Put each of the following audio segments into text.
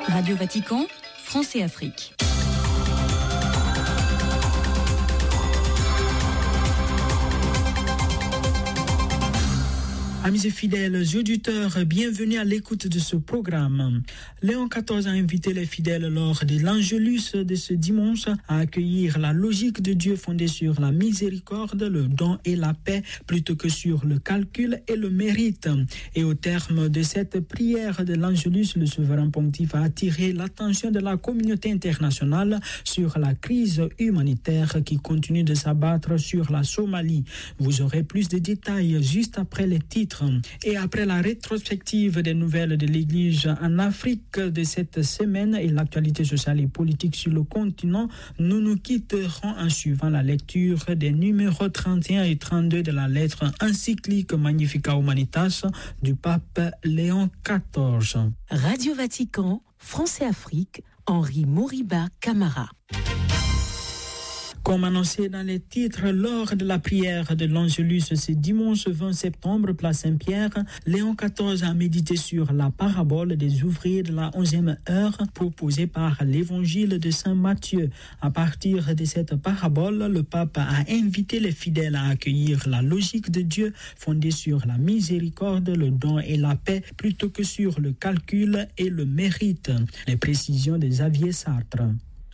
Radio Vatican, France et Afrique. Amis et fidèles auditeurs, bienvenue à l'écoute de ce programme. Léon XIV a invité les fidèles lors de l'Angélus de ce dimanche à accueillir la logique de Dieu fondée sur la miséricorde, le don et la paix plutôt que sur le calcul et le mérite. Et au terme de cette prière de l'Angélus, le souverain pontife a attiré l'attention de la communauté internationale sur la crise humanitaire qui continue de s'abattre sur la Somalie. Vous aurez plus de détails juste après les titres. Et après la rétrospective des nouvelles de l'Église en Afrique de cette semaine et l'actualité sociale et politique sur le continent, nous nous quitterons en suivant la lecture des numéros 31 et 32 de la lettre encyclique Magnificat Humanitas du pape Léon XIV. Radio Vatican, France et Afrique, Henri Moriba Camara. Comme annoncé dans les titres, lors de la prière de l'Angélus ce dimanche 20 septembre, place Saint-Pierre, Léon XIV a médité sur la parabole des ouvriers de la 11e heure proposée par l'évangile de Saint Matthieu. À partir de cette parabole, le pape a invité les fidèles à accueillir la logique de Dieu fondée sur la miséricorde, le don et la paix plutôt que sur le calcul et le mérite. Les précisions de Xavier Sartre.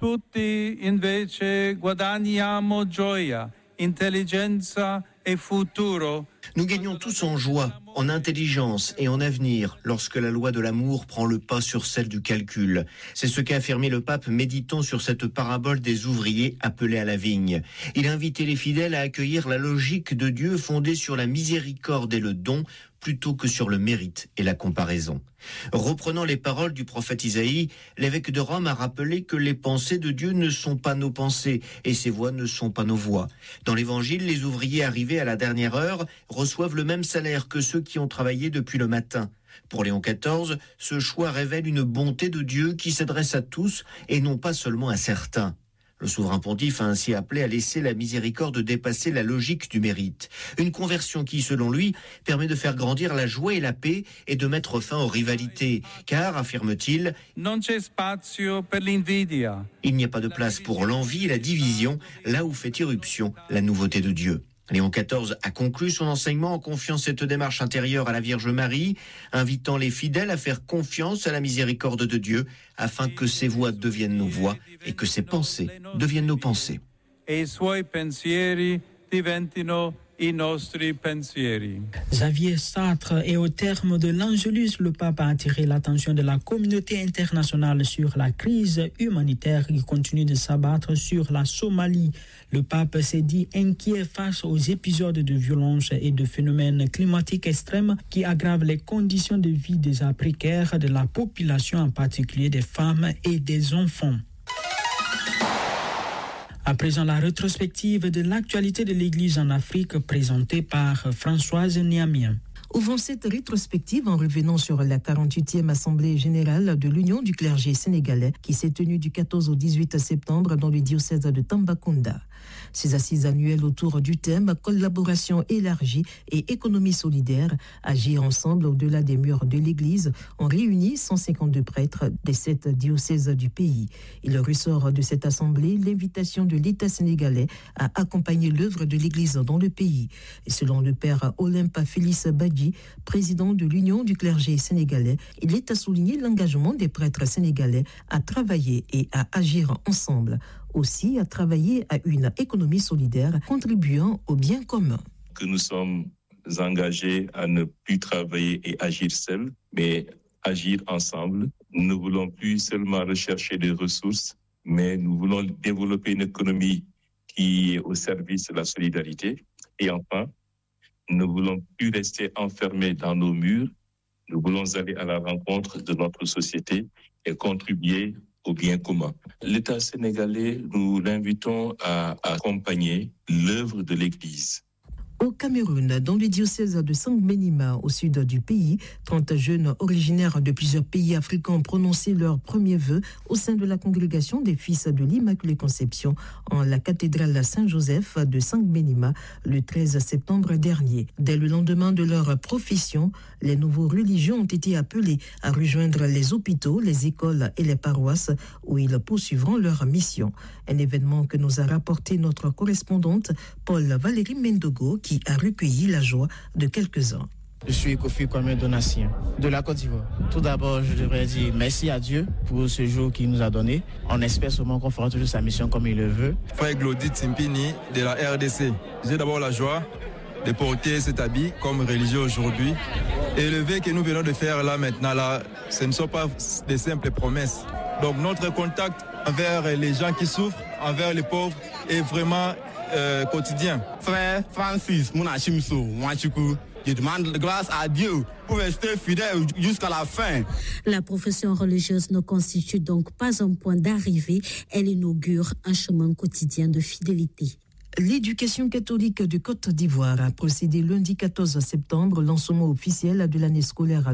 Tutti invece guadagniamo gioia, intelligenza e futuro. Nous gagnons tous en joie, en intelligence et en avenir lorsque la loi de l'amour prend le pas sur celle du calcul. C'est ce qu'a affirmé le pape méditant sur cette parabole des ouvriers appelés à la vigne. Il a invité les fidèles à accueillir la logique de Dieu fondée sur la miséricorde et le don plutôt que sur le mérite et la comparaison. Reprenant les paroles du prophète Isaïe, l'évêque de Rome a rappelé que les pensées de Dieu ne sont pas nos pensées et ses voies ne sont pas nos voies. Dans l'évangile, les ouvriers arrivés à la dernière heure reçoivent le même salaire que ceux qui ont travaillé depuis le matin. Pour Léon XIV, ce choix révèle une bonté de Dieu qui s'adresse à tous et non pas seulement à certains. Le souverain pontife a ainsi appelé à laisser la miséricorde dépasser la logique du mérite. Une conversion qui, selon lui, permet de faire grandir la joie et la paix et de mettre fin aux rivalités. Car, affirme-t-il, Non c'è spazio per l'invidia. Il n'y a pas de place pour l'envie et la division, là où fait irruption la nouveauté de Dieu. Léon XIV a conclu son enseignement en confiant cette démarche intérieure à la Vierge Marie, invitant les fidèles à faire confiance à la miséricorde de Dieu, afin que ses voix deviennent nos voix et que ses pensées deviennent nos pensées. E i suoi pensieri diventino i nostri pensieri. Xavier Sartre. Et au terme de l'Angélus, le pape a attiré l'attention de la communauté internationale sur la crise humanitaire qui continue de s'abattre sur la Somalie. Le pape s'est dit inquiet face aux épisodes de violence et de phénomènes climatiques extrêmes qui aggravent les conditions de vie déjà précaires de la population, en particulier des femmes et des enfants. À présent, la rétrospective de l'actualité de l'Église en Afrique présentée par Françoise Niamien. Ouvrons cette rétrospective en revenant sur la 48e Assemblée générale de l'Union du clergé sénégalais qui s'est tenue du 14 au 18 septembre dans le diocèse de Tambacounda. Ces assises annuelles autour du thème « Collaboration élargie et économie solidaire, agir ensemble au-delà des murs de l'Église » ont réuni 152 prêtres des 7 diocèses du pays. Il ressort de cette assemblée l'invitation de l'État sénégalais à accompagner l'œuvre de l'Église dans le pays. Et selon le père Olympe Félix Badji, président de l'Union du clergé sénégalais, il est à souligner l'engagement des prêtres sénégalais à travailler et à agir ensemble, aussi à travailler à une économie solidaire contribuant au bien commun. Que nous sommes engagés à ne plus travailler et agir seuls, mais agir ensemble. Nous ne voulons plus seulement rechercher des ressources, mais nous voulons développer une économie qui est au service de la solidarité. Et enfin, nous ne voulons plus rester enfermés dans nos murs. Nous voulons aller à la rencontre de notre société et contribuer au bien commun. L'État sénégalais, nous l'invitons à accompagner l'œuvre de l'Église. Au Cameroun, dans le diocèse de Sangmenima, au sud du pays, 30 jeunes originaires de plusieurs pays africains ont prononcé leurs premiers vœux au sein de la congrégation des Fils de l'Immaculée Conception en la cathédrale Saint-Joseph de Sangmenima le 13 septembre dernier. Dès le lendemain de leur profession, les nouveaux religieux ont été appelés à rejoindre les hôpitaux, les écoles et les paroisses où ils poursuivront leur mission. Un événement que nous a rapporté notre correspondante Paul-Valérie Mendogo, qui a recueilli la joie de quelques-uns. Je suis Kofi Kwame Donatien de la Côte d'Ivoire. Tout d'abord, je devrais dire merci à Dieu pour ce jour qu'il nous a donné. On espère seulement qu'on fera toujours sa mission comme il le veut. Frère Glody Timpini de la RDC. J'ai d'abord la joie de porter cet habit comme religieux aujourd'hui. Et le vœu que nous venons de faire là maintenant, ce ne sont pas des simples promesses. Donc notre contact envers les gens qui souffrent, envers les pauvres, est vraiment quotidien. Frère Francis Mounachimso Mwachikou, je demande grâce à Dieu pour rester fidèle jusqu'à la fin. La profession religieuse ne constitue donc pas un point d'arrivée, elle inaugure un chemin quotidien de fidélité. L'éducation catholique de Côte d'Ivoire a procédé lundi 14 septembre lancement officiel de l'année scolaire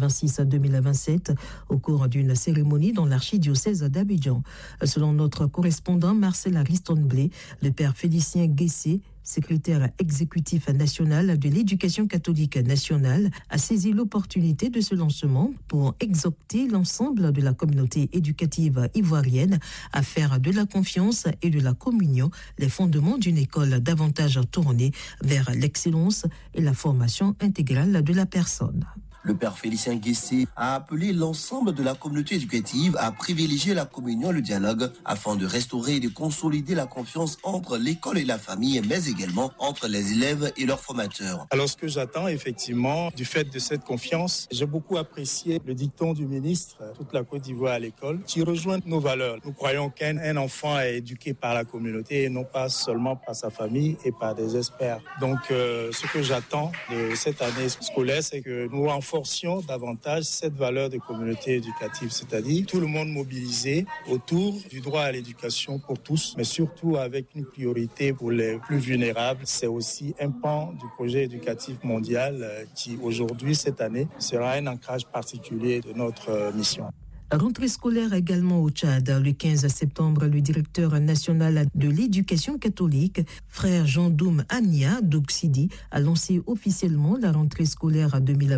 2026-2027 au cours d'une cérémonie dans l'archidiocèse d'Abidjan. Selon notre correspondant Marcel Ariston-Blé, le père Félicien Guessé, secrétaire exécutif national de l'éducation catholique nationale, a saisi l'opportunité de ce lancement pour exhorter l'ensemble de la communauté éducative ivoirienne à faire de la confiance et de la communion les fondements d'une école davantage tournée vers l'excellence et la formation intégrale de la personne. Le père Félicien Guessé a appelé l'ensemble de la communauté éducative à privilégier la communion et le dialogue afin de restaurer et de consolider la confiance entre l'école et la famille, mais également entre les élèves et leurs formateurs. Alors ce que j'attends effectivement du fait de cette confiance, j'ai beaucoup apprécié le dicton du ministre, toute la Côte d'Ivoire à l'école, qui rejoint nos valeurs. Nous croyons qu'un enfant est éduqué par la communauté et non pas seulement par sa famille et par des experts. Donc ce que j'attends de cette année scolaire, c'est que nous renforcions davantage cette valeur de communauté éducative, c'est-à-dire tout le monde mobilisé autour du droit à l'éducation pour tous, mais surtout avec une priorité pour les plus vulnérables. C'est aussi un pan du projet éducatif mondial qui aujourd'hui, cette année, sera un ancrage particulier de notre mission. Rentrée scolaire également au Tchad. Le 15 septembre, le directeur national de l'éducation catholique, frère Jean-Doum Ania d'Oxidi, a lancé officiellement la rentrée scolaire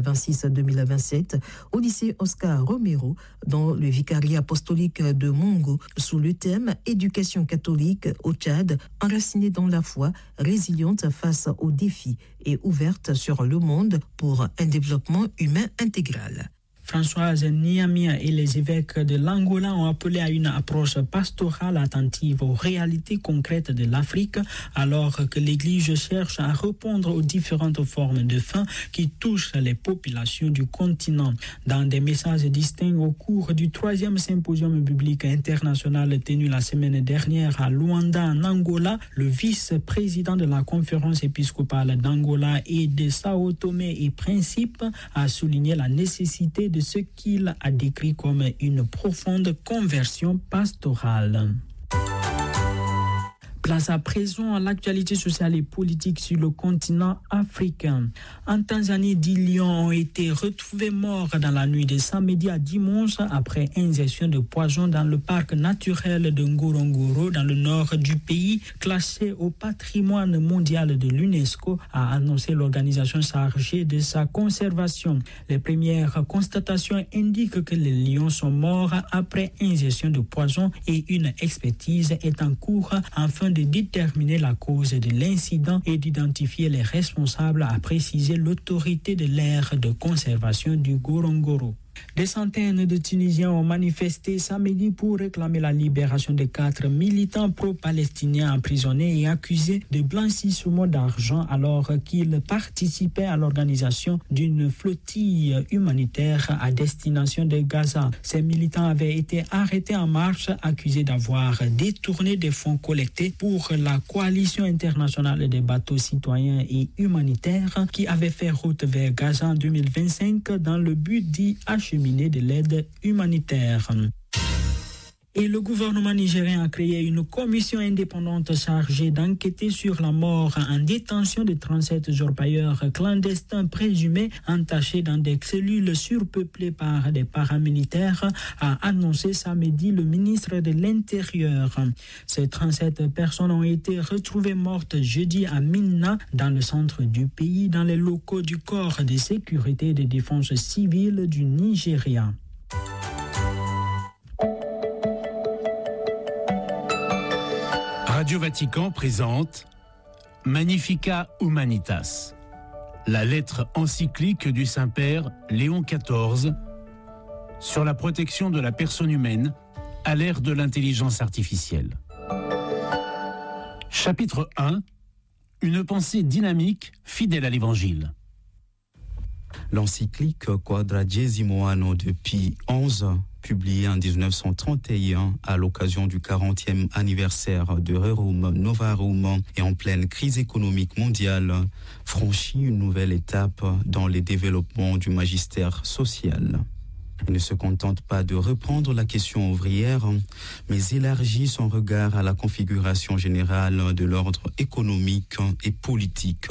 2026-2027 au lycée Oscar Romero dans le vicariat apostolique de Mongo sous le thème « Éducation catholique au Tchad, enracinée dans la foi, résiliente face aux défis et ouverte sur le monde pour un développement humain intégral ». Françoise Niamia et les évêques de l'Angola ont appelé à une approche pastorale attentive aux réalités concrètes de l'Afrique, alors que l'Église cherche à répondre aux différentes formes de faim qui touchent les populations du continent. Dans des messages distincts au cours du 3e symposium biblique international tenu la semaine dernière à Luanda, en Angola, le vice-président de la conférence épiscopale d'Angola et de Sao Tomé et Principe a souligné la nécessité de ce qu'il a décrit comme une profonde conversion pastorale. Place à présent à l'actualité sociale et politique sur le continent africain. En Tanzanie, 10 lions ont été retrouvés morts dans la nuit de samedi à dimanche après injection de poison dans le parc naturel de Ngorongoro dans le nord du pays, classé au patrimoine mondial de l'UNESCO, a annoncé l'organisation chargée de sa conservation. Les premières constatations indiquent que les lions sont morts après injection de poison et une expertise est en cours afin de déterminer la cause de l'incident et d'identifier les responsables, a précisé l'autorité de l'aire de conservation du Ngorongoro. Des centaines de Tunisiens ont manifesté samedi pour réclamer la libération de 4 militants pro-palestiniens emprisonnés et accusés de blanchissement d'argent alors qu'ils participaient à l'organisation d'une flottille humanitaire à destination de Gaza. Ces militants avaient été arrêtés en marche, accusés d'avoir détourné des fonds collectés pour la coalition internationale des bateaux citoyens et humanitaires qui avait fait route vers Gaza en 2025 dans le but d'y acheminer de l'aide humanitaire. Et le gouvernement nigérien a créé une commission indépendante chargée d'enquêter sur la mort en détention de 37 orpailleurs clandestins présumés entachés dans des cellules surpeuplées par des paramilitaires, a annoncé samedi le ministre de l'Intérieur. Ces 37 personnes ont été retrouvées mortes jeudi à Minna, dans le centre du pays, dans les locaux du corps de sécurité et de défense civile du Nigeria. Radio Vatican présente Magnificat Humanitas, la lettre encyclique du Saint-Père Léon XIV sur la protection de la personne humaine à l'ère de l'intelligence artificielle. Chapitre 1. Une pensée dynamique, fidèle à l'Évangile. L'encyclique Quadragesimo Anno de Pie XI, publiée en 1931 à l'occasion du 40e anniversaire de Rerum Novarum et en pleine crise économique mondiale, franchit une nouvelle étape dans les développements du magistère social. Il ne se contente pas de reprendre la question ouvrière, mais élargit son regard à la configuration générale de l'ordre économique et politique.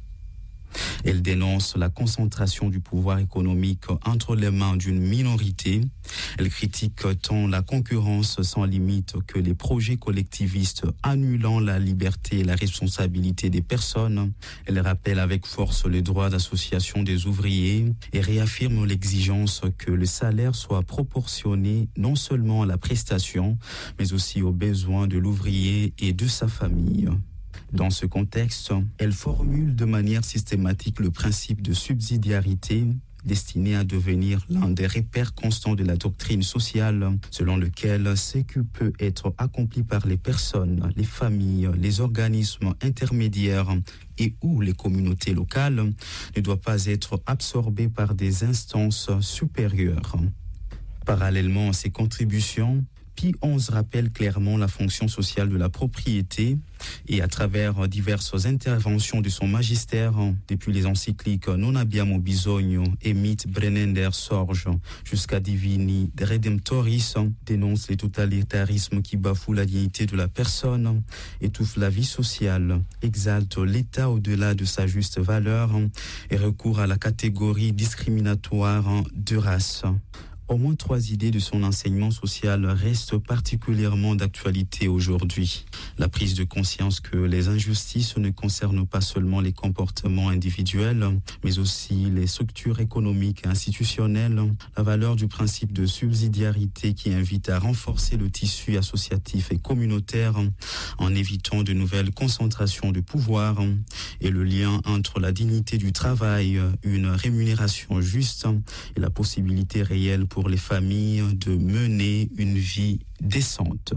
Elle dénonce la concentration du pouvoir économique entre les mains d'une minorité. Elle critique tant la concurrence sans limite que les projets collectivistes annulant la liberté et la responsabilité des personnes. Elle rappelle avec force le droit d'association des ouvriers et réaffirme l'exigence que le salaire soit proportionné non seulement à la prestation, mais aussi aux besoins de l'ouvrier et de sa famille. Dans ce contexte, elle formule de manière systématique le principe de subsidiarité destiné à devenir l'un des repères constants de la doctrine sociale, selon lequel ce qui peut être accompli par les personnes, les familles, les organismes intermédiaires et ou les communautés locales ne doit pas être absorbé par des instances supérieures. Parallèlement à ces contributions, Pie XI rappelle clairement la fonction sociale de la propriété et à travers diverses interventions de son magistère, depuis les encycliques Non abbiamo bisogno et Mit Brennender Sorge jusqu'à Divini Redemptoris, dénonce les totalitarismes qui bafouent la dignité de la personne, étouffe la vie sociale, exalte l'État au-delà de sa juste valeur et recourt à la catégorie discriminatoire de race. Au moins 3 idées de son enseignement social restent particulièrement d'actualité aujourd'hui. La prise de conscience que les injustices ne concernent pas seulement les comportements individuels, mais aussi les structures économiques et institutionnelles. La valeur du principe de subsidiarité qui invite à renforcer le tissu associatif et communautaire en évitant de nouvelles concentrations de pouvoir. Et le lien entre la dignité du travail, une rémunération juste et la possibilité réelle pour les familles de mener une vie décente.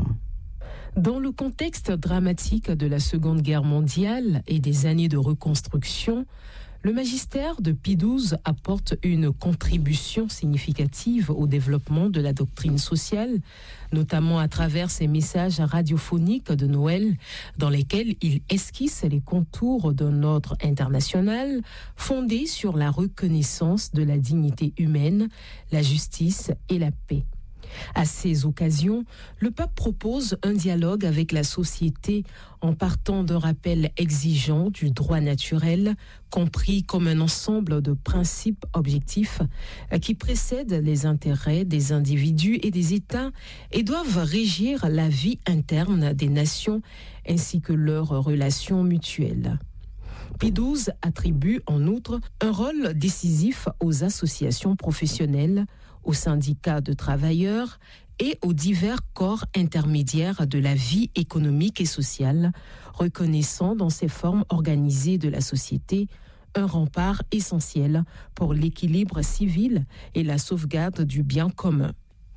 Dans le contexte dramatique de la Seconde Guerre mondiale et des années de reconstruction, le magistère de Pie XII apporte une contribution significative au développement de la doctrine sociale, notamment à travers ses messages radiophoniques de Noël, dans lesquels il esquisse les contours d'un ordre international fondé sur la reconnaissance de la dignité humaine, la justice et la paix. À ces occasions, le pape propose un dialogue avec la société en partant d'un rappel exigeant du droit naturel, compris comme un ensemble de principes objectifs qui précèdent les intérêts des individus et des États et doivent régir la vie interne des nations ainsi que leurs relations mutuelles. Pie XII attribue en outre un rôle décisif aux associations professionnelles, aux syndicats de travailleurs et aux divers corps intermédiaires de la vie économique et sociale, reconnaissant dans ces formes organisées de la société un rempart essentiel pour l'équilibre civil et la sauvegarde du bien commun.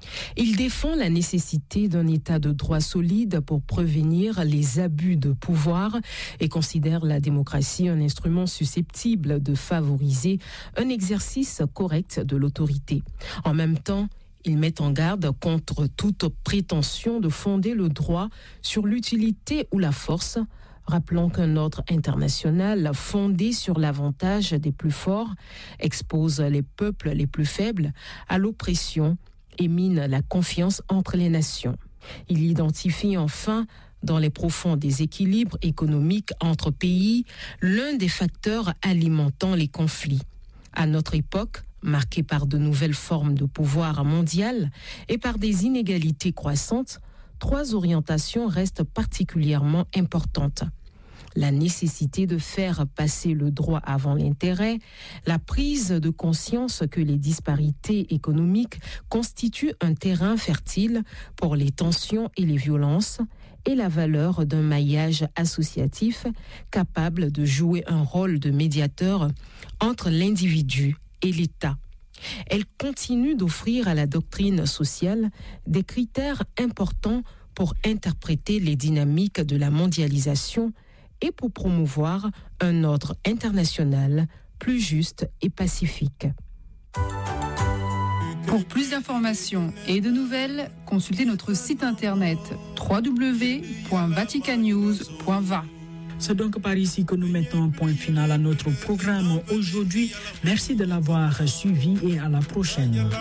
Il défend la nécessité d'un état de droit solide pour prévenir les abus de pouvoir et considère la démocratie un instrument susceptible de favoriser un exercice correct de l'autorité. En même temps, il met en garde contre toute prétention de fonder le droit sur l'utilité ou la force, rappelant qu'un ordre international fondé sur l'avantage des plus forts expose les peuples les plus faibles à l'oppression et mine la confiance entre les nations. Il identifie enfin, dans les profonds déséquilibres économiques entre pays, l'un des facteurs alimentant les conflits. À notre époque, marquée par de nouvelles formes de pouvoir mondial et par des inégalités croissantes, 3 orientations restent particulièrement importantes. La nécessité de faire passer le droit avant l'intérêt, la prise de conscience que les disparités économiques constituent un terrain fertile pour les tensions et les violences, et la valeur d'un maillage associatif capable de jouer un rôle de médiateur entre l'individu et l'État. Elle continue d'offrir à la doctrine sociale des critères importants pour interpréter les dynamiques de la mondialisation et pour promouvoir un ordre international plus juste et pacifique. Pour plus d'informations et de nouvelles, consultez notre site internet www.vaticannews.va. C'est donc par ici que nous mettons un point final à notre programme aujourd'hui. Merci de l'avoir suivi et à la prochaine.